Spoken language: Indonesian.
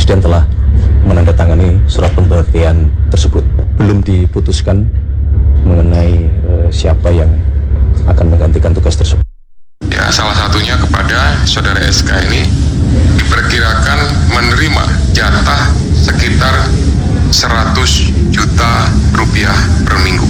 Presiden telah menandatangani surat pemberhentian tersebut. Belum diputuskan mengenai siapa yang akan menggantikan tugas tersebut. Ya, salah satunya kepada saudara SK ini diperkirakan menerima jatah sekitar 100 juta rupiah per minggu.